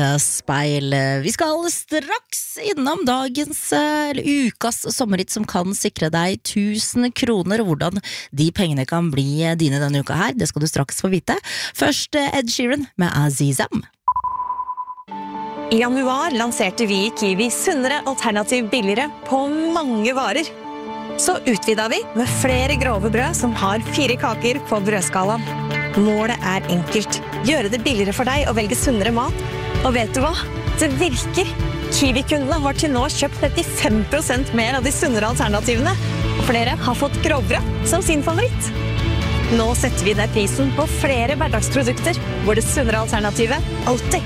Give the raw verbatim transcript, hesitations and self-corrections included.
Speil. Vi skal straks innom dagens, eller ukas sommerhit som kan sikre deg tusen kroner, og hvordan de pengene kan bli dine denne uka her, det skal du straks få vite. Først Ed Sheeran med Azizam. I januar lanserte vi i Kiwi sunnere alternativ billigere på mange varer. Så utvidet vi med flere grove brød som har fire kaker på brødskalaen. Målet er enkelt. Gjøre det billigere for deg å velge sunnere mat. Og vet du hva? Det virker. Kiwi-kundene har til nå kjøpt trettifem prosent mer av de sunnere alternativene. Og flere har fått grovbrød som sin favoritt. Nå setter vi ned prisen på flere hverdagsprodukter, hvor det sunnere alternativet alltid